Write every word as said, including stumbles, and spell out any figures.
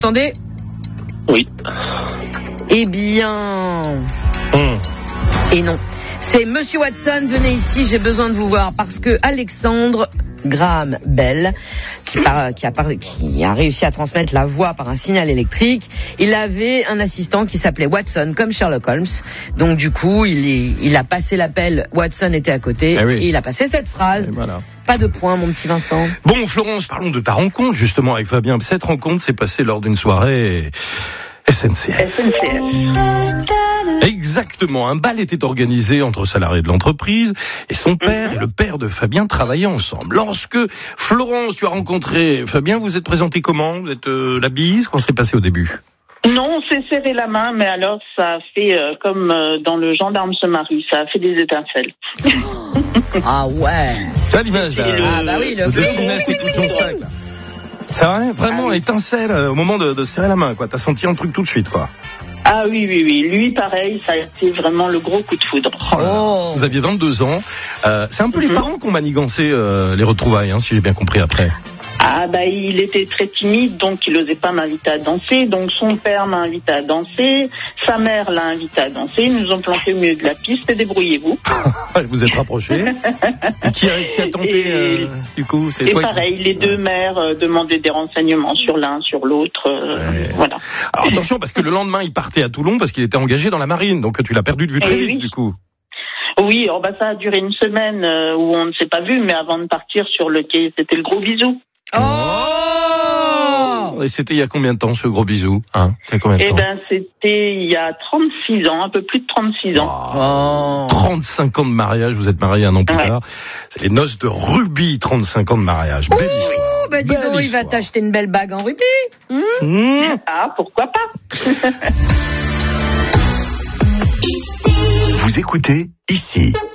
Entendez ? Oui. Eh bien... Hum. Et non. C'est Monsieur Watson, venez ici, j'ai besoin de vous voir, parce que Alexandre Graham Bell, qui, par, qui, a par, qui a réussi à transmettre la voix par un signal électrique, il avait un assistant qui s'appelait Watson, comme Sherlock Holmes. Donc du coup, il, est, il a passé l'appel, Watson était à côté, eh oui. et il a passé cette phrase. Et voilà. Pas de point, mon petit Vincent. Bon, Florence, parlons de ta rencontre, justement, avec Fabien. Cette rencontre s'est passée lors d'une soirée S N C F. S N C F. Exactement. Un bal était organisé entre salariés de l'entreprise et son père mm-hmm. et le père de Fabien travaillaient ensemble. Lorsque, Florence, tu as rencontré Fabien, vous êtes présenté comment ? Vous êtes euh, la bise ? Comment s'est passé au début ? Non, on s'est serré la main, mais alors ça a fait euh, comme euh, dans Le Gendarme se marie, ça a fait des étincelles. Ah ouais. Tu as l'image là ? Le... Ah bah oui, le, le dessinait ses coups de son sac là. C'est vrai, vraiment, ah oui. Étincelle au moment de, de serrer la main, quoi. T'as senti un truc tout de suite, quoi. Ah oui, oui, oui. Lui, pareil, ça a été vraiment le gros coup de foudre. Oh là là. Oh. Vous aviez vingt-deux ans. Euh, c'est un peu mm-hmm. les parents qui ont manigancé euh, les retrouvailles, hein, si j'ai bien compris après. Ah bah il était très timide, donc il n'osait pas m'inviter à danser. Donc son père m'a invité à danser, sa mère l'a invité à danser. Ils nous ont planté au milieu de la piste et débrouillez-vous. Vous êtes rapprochés. qui, a, qui a tenté et, euh, du coup c'est Et toi pareil, qui... les deux mères euh, demandaient des renseignements sur l'un, sur l'autre. Euh, ouais. Voilà. Alors attention, parce que le lendemain il partait à Toulon parce qu'il était engagé dans la marine, donc tu l'as perdu de vue très et vite oui. du coup. Oui, oh bah ça a duré une semaine euh, où on ne s'est pas vu, mais avant de partir sur le quai, c'était le gros bisou. Oh! Et c'était il y a combien de temps ce gros bisou, hein? Il y a combien de Eh temps? ben c'était il y a trente-six ans, un peu plus de trente-six ans. Oh. trente-cinq ans de mariage, vous êtes mariés un an plus ouais. tard. C'est les noces de rubis, trente-cinq ans de mariage. Belle oh, histoire. Bah dis donc, il va t'acheter une belle bague en rubis. Mmh. Mmh. Ah, pourquoi pas? Vous écoutez ici.